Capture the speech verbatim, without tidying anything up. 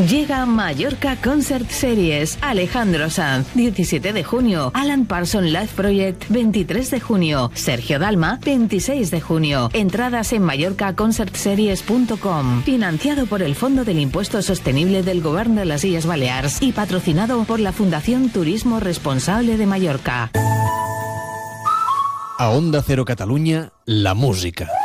Llega Mallorca Concert Series. Alejandro Sanz, diecisiete de junio. Alan Parsons Live Project, veintitrés de junio. Sergio Dalma, veintiséis de junio. Entradas en mallorca concert series punto com. Financiado por el Fondo del Impuesto Sostenible del Govern de las Illes Balears y patrocinado por la Fundación Turismo Responsable de Mallorca. A Onda Cero Catalunya, la música.